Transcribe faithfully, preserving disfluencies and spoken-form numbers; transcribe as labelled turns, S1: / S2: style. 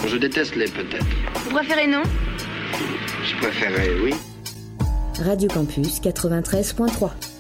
S1: Je déteste les peut-être.
S2: Vous préférez non ?
S1: Je préférerais oui.
S3: Radio Campus quatre-vingt-treize point trois.